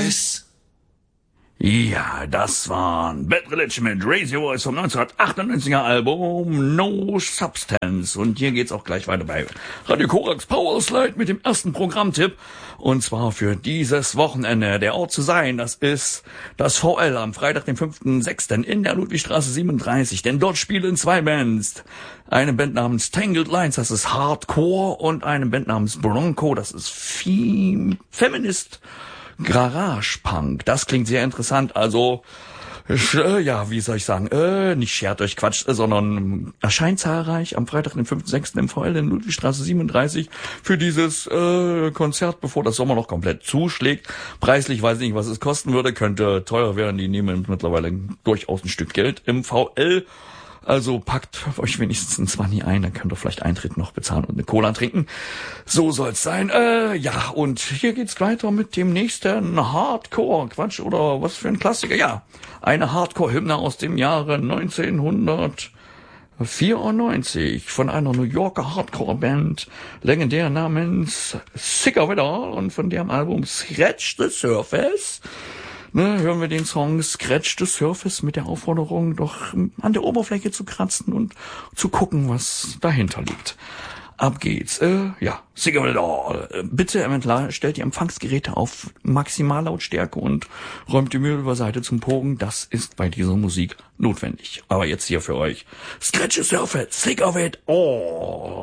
Voice. Ja, das waren Bad Religion mit Raise Your Voice vom 1998er Album No Substance. Und hier geht's auch gleich weiter bei Radio Korax Power Slide mit dem ersten Programmtipp. Und zwar für dieses Wochenende. Der Ort zu sein, das ist das VL am Freitag, den 5.6. in der Ludwigstraße 37. Denn dort spielen zwei Bands. Eine Band namens Tangled Lines, das ist Hardcore. Und eine Band namens Bronco, das ist Feminist Garage Punk. Das klingt sehr interessant. Also, ja, wie soll ich sagen, nicht schert euch Quatsch, sondern erscheint zahlreich am Freitag, den 5.6. im VL in Ludwigstraße 37 für dieses Konzert, bevor das Sommer noch komplett zuschlägt. Preislich weiß ich nicht, was es kosten würde, könnte teuer werden. Die nehmen mittlerweile durchaus ein Stück Geld im VL. Also packt euch wenigstens ein 20 ein, dann könnt ihr vielleicht Eintritt noch bezahlen und eine Cola trinken. So soll's sein. Ja, und hier geht's weiter mit dem nächsten Hardcore-Quatsch oder was für ein Klassiker. Ja, eine Hardcore-Hymne aus dem Jahre 1994 von einer New Yorker Hardcore-Band, legendär namens Sick of It All und von deren Album Scratch the Surface. Hören wir den Song Scratch the Surface mit der Aufforderung, doch an der Oberfläche zu kratzen und zu gucken, was dahinter liegt. Ab geht's. Ja, Sick of It All. Bitte stellt die Empfangsgeräte auf Maximallautstärke und räumt die Möbel beiseite zum Pogen. Das ist bei dieser Musik notwendig. Aber jetzt hier für euch Scratch the Surface, Sick of It All.